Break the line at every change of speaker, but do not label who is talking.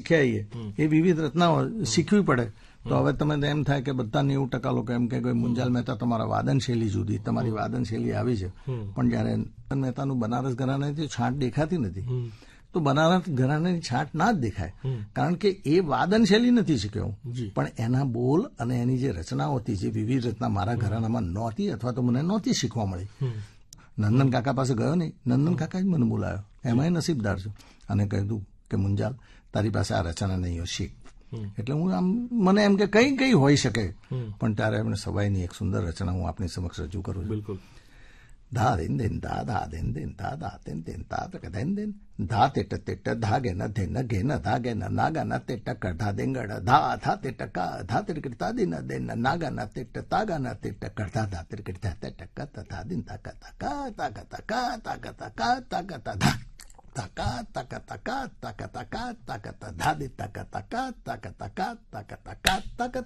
શીખ્યા છીએ એ વિવિધ રચનાઓ શીખવી પડે. તો હવે તમે એમ થાય કે બધા 90% લોકો એમ કે મુંજાલ મહેતા તમારા વાદન શૈલી જુદી, તમારી વાદન શૈલી આવી છે, પણ જયારે મહેતાનું બનારસ ઘરાનાથી છાંટ દેખાતી નથી, તો બનારસ ઘરાનાની છાંટ ના જ દેખાય, કારણ કે એ વાદન શૈલી નથી શીખ્યો, પણ એના બોલ અને એની જે રચનાઓ હતી, જે વિવિધ રચના મારા ઘરાનામાં નહોતી અથવા તો મને નહોતી શીખવા મળી. નંદન કાકા પાસે ગયો નહીં, નંદન કાકા જ મને બોલાયો, એમાંય નસીબદાર છું, અને કહ્યું કે મુંજાલ તારી પાસે આ રચના નહીં શીખ. એટલે હું આમ મને એમ કે કઈ હોઈ શકે, પણ ત્યારે એમને સવાઈની એક સુંદર રચના હું આપની સમક્ષ રજૂ કરું છું.
બિલકુલ.
ધા દેન દેન ધા ધા દેન દેન ધા ધા દેન દેન ધા તક દેન દેન ધા તેટ તેટ ધા ગે ન ધે ન ઘે ન ધા ગે ન નાગા ન તેટ કર ધા દેંગડ ધા થા તેટ કા ધા તેટ કર તા દિન દેન નાગા ન તેટ તાગા ન તેટ કર ધા ધા તેટ કર ધા તેટ ક ધા દિન તા કા તા કા તા કા તા કા તા કા તા કા તા કા તા ધા taka taka taka taka taka taka taka dhadi taka taka taka taka taka taka taka